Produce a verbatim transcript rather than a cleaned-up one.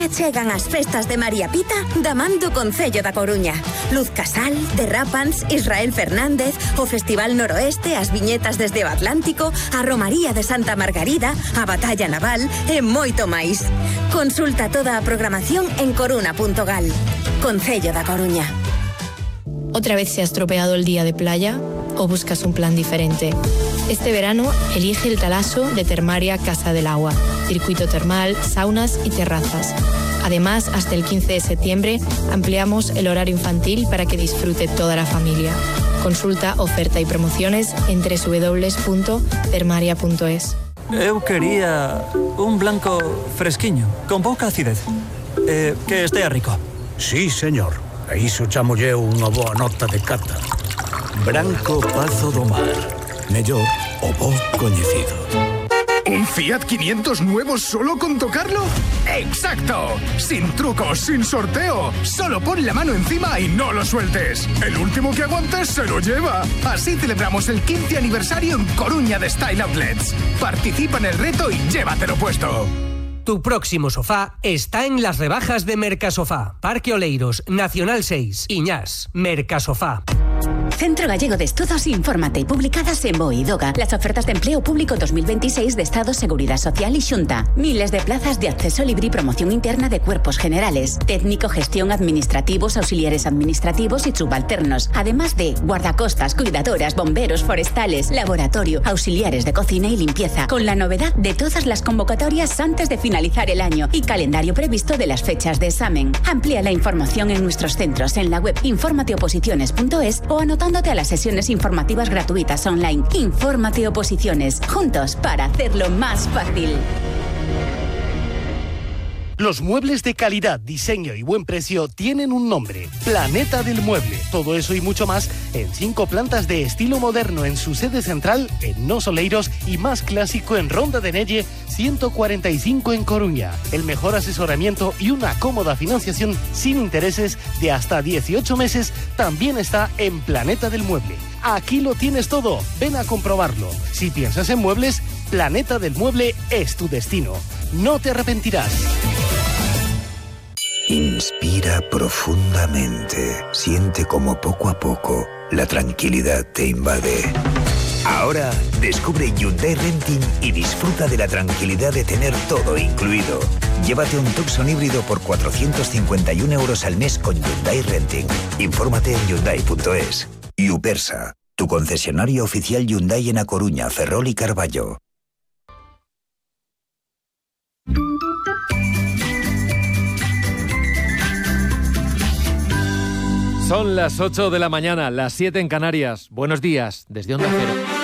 Chegan as festas de María Pita da man do Concello da Coruña. Luz Casal, Derrapans, Israel Fernández, o Festival Noroeste, as viñetas desde o Atlántico, a Romaría de Santa Margarida, a Batalla Naval e moito máis. Consulta toda a programación en coruna punto gal. Concello da Coruña. ¿Otra vez se ha estropeado el día de playa o buscas un plan diferente? Este verano elige el Talaso de Termaria Casa del Agua. Circuito termal, saunas y terrazas. Además, hasta el quince de septiembre ampliamos el horario infantil para que disfrute toda la familia. Consulta oferta y promociones en doble u doble u doble u punto termaria punto es. Eu quería un blanco fresquiño, con pouca acidez. Eh, que estea rico. Sí, señor. A iso chamo eu unha boa nota de cata. Branco Pazo do Mar. Mellor o bo coñecido. ¿Un Fiat quinientos nuevo solo con tocarlo? ¡Exacto! Sin trucos, sin sorteo. Solo pon la mano encima y no lo sueltes. El último que aguantes se lo lleva. Así celebramos el quince aniversario en Coruña de Style Outlets. Participa en el reto y llévatelo puesto. Tu próximo sofá está en las rebajas de Mercasofá. Parque Oleiros, Nacional seis, Iñás, Mercasofá. Centro Gallego de Estudos, infórmate. Publicadas en BOE y DOGA. Las ofertas de empleo público dos mil veintiséis de Estado, Seguridad Social y Xunta. Miles de plazas de acceso libre y promoción interna de cuerpos generales. Técnico, gestión, administrativos, auxiliares administrativos y subalternos. Además de guardacostas, cuidadoras, bomberos, forestales, laboratorio, auxiliares de cocina y limpieza. Con la novedad de todas las convocatorias antes de finalizar el año y calendario previsto de las fechas de examen. Amplía la información en nuestros centros en la web infórmate oposiciones punto es o anotándote a las sesiones informativas gratuitas online. Infórmate Oposiciones, juntos para hacerlo más fácil. Los muebles de calidad, diseño y buen precio tienen un nombre: Planeta del Mueble. Todo eso y mucho más en cinco plantas de estilo moderno en su sede central en Nos Oleiros y más clásico en Ronda de Nelle ciento cuarenta y cinco en Coruña. El mejor asesoramiento y una cómoda financiación sin intereses de hasta dieciocho meses también está en Planeta del Mueble. Aquí lo tienes todo, ven a comprobarlo. Si piensas en muebles, Planeta del Mueble es tu destino. No te arrepentirás. Inspira profundamente. Siente como poco a poco la tranquilidad te invade. Ahora descubre Hyundai Renting y disfruta de la tranquilidad de tener todo incluido. Llévate un Tucson híbrido por cuatrocientos cincuenta y un euros al mes con Hyundai Renting. Infórmate en hyundai punto es. Upersa, tu concesionario oficial Hyundai en A Coruña, Ferrol y Carballo. Son las ocho de la mañana, las siete en Canarias. Buenos días, desde Onda Cero.